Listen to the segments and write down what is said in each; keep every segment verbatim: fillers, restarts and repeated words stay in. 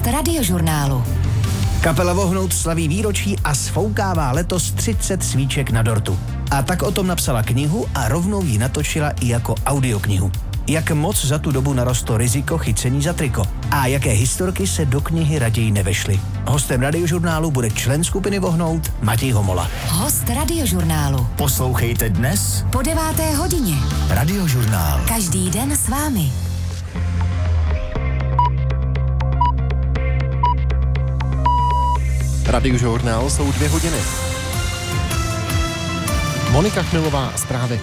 Host Radiožurnálu. Kapela Vohnout slaví výročí a sfoukává letos třicet svíček na dortu. A tak o tom napsala knihu a rovnou ji natočila i jako audioknihu. Jak moc za tu dobu narostlo riziko chycení za triko a jaké historky se do knihy raději nevešly. Hostem Radiožurnálu bude člen skupiny Vohnout Matěj Homola. Host Radiožurnálu. Poslouchejte dnes Po deváté hodině. Radiožurnál. Každý den s vámi. Radiožurnál jsou dvě hodiny. Monika Chmilová, zprávy.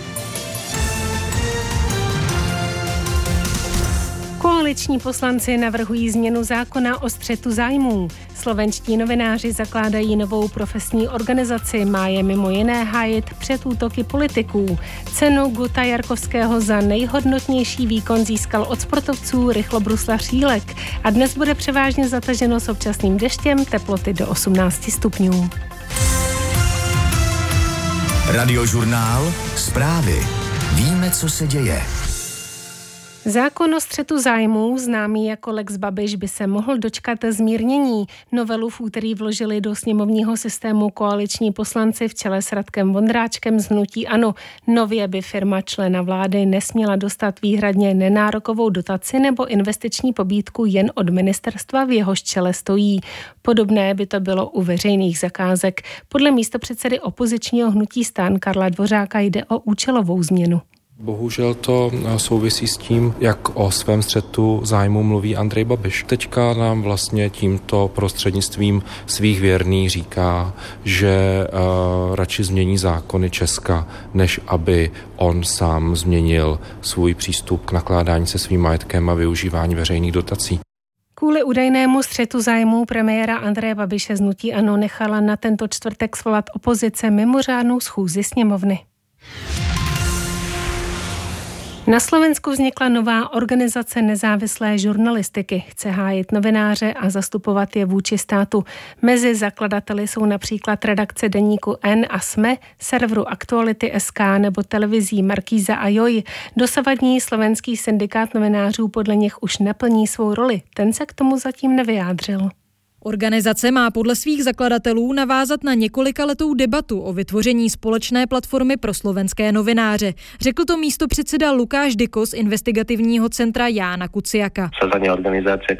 Koaliční poslanci navrhují změnu zákona o střetu zájmů. Slovenští novináři zakládají novou profesní organizaci, má je mimo jiné hájit před útoky politiků. Cenu Guta Jarkovského za nejhodnotnější výkon získal od sportovců rychlobruslař Jílek a dnes bude převážně zataženo s občasným deštěm, teploty do osmnáct stupňů. Radiožurnál, zprávy. Víme, co se děje. Zákon o střetu zájmů, známý jako Lex Babiš, by se mohl dočkat zmírnění. Novelu v úterý vložili do sněmovního systému koaliční poslanci v čele s Radkem Vondráčkem z hnutí ANO. Nově by firma člena vlády nesměla dostat výhradně nenárokovou dotaci nebo investiční pobídku jen od ministerstva, v jehož čele stojí. Podobné by to bylo u veřejných zakázek. Podle místopředsedy opozičního hnutí STAN Karla Dvořáka jde o účelovou změnu. Bohužel to souvisí s tím, jak o svém střetu zájmu mluví Andrej Babiš. Teďka nám vlastně tímto prostřednictvím svých věrných říká, že uh, radši změní zákony Česka, než aby on sám změnil svůj přístup k nakládání se svým majetkem a využívání veřejných dotací. Kvůli údajnému střetu zájmů premiéra Andreje Babiše z hnutí ANO nechala na tento čtvrtek svolat opozice mimořádnou schůzi sněmovny. Na Slovensku vznikla nová organizace nezávislé žurnalistiky. Chce hájit novináře a zastupovat je vůči státu. Mezi zakladateli jsou například redakce deníku N a SME, serveru Aktuality tečka es ká nebo televizí Markíza a Joj. Dosavadní slovenský syndikát novinářů podle nich už neplní svou roli. Ten se k tomu zatím nevyjádřil. Organizace má podle svých zakladatelů navázat na několikaletou debatu o vytvoření společné platformy pro slovenské novináře. Řekl to místopředseda Lukáš Dyko z investigativního centra Jána Kuciaka. Sazanie organizácie,